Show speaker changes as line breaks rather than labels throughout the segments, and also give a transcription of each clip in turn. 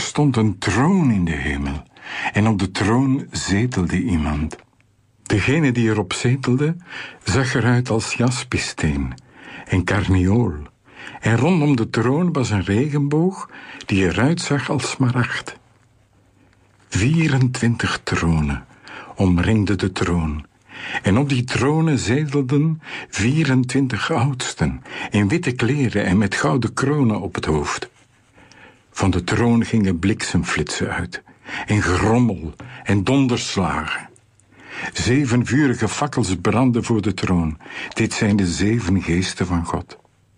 stond een troon in de hemel, en op de troon zetelde iemand. Degene die erop zetelde, zag eruit als jaspissteen en karneool. En rondom de troon was een regenboog die eruit zag als smaragd. 24 tronen omringden de troon. En op die tronen zetelden 24 oudsten in witte kleren en met gouden kronen op het hoofd. Van de troon gingen bliksemflitsen uit, en gerommel en donderslagen. 7 vurige fakkels brandden voor de troon. Dit zijn de 7 geesten van God.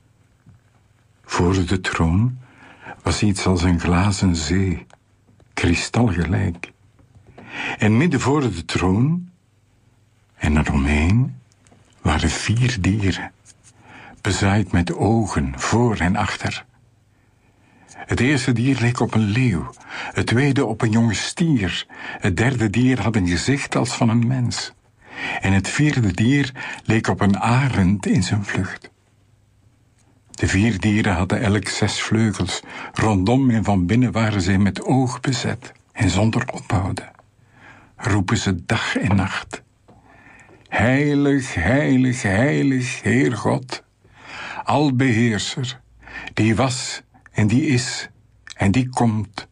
Voor de troon was iets als een glazen zee, kristalgelijk. En midden voor de troon en eromheen waren 4 dieren, bezaaid met ogen voor en achter. Het eerste dier leek op een leeuw, het tweede op een jonge stier, het derde dier had een gezicht als van een mens, en het 4e dier leek op een arend in zijn vlucht. De 4 dieren hadden elk 6 vleugels, rondom en van binnen waren zij met oog bezet, en zonder ophouden roepen ze dag en nacht: Heilig, heilig, heilig, Heer God, albeheerser, die was en die is en die komt.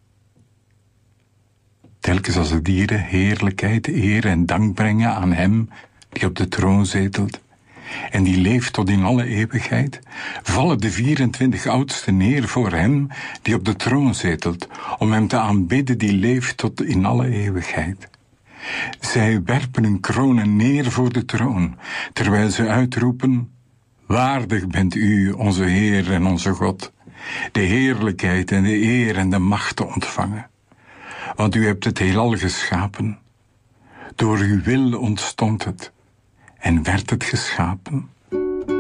Telkens als de dieren heerlijkheid, eer en dank brengen aan hem die op de troon zetelt en die leeft tot in alle eeuwigheid, vallen de 24 oudsten neer voor hem die op de troon zetelt, om hem te aanbidden die leeft tot in alle eeuwigheid. Zij werpen hun kronen neer voor de troon, terwijl ze uitroepen: Waardig bent u, onze Heer en onze God, de heerlijkheid en de eer en de macht te ontvangen. Want u hebt het heelal geschapen. Door uw wil ontstond het en werd het geschapen.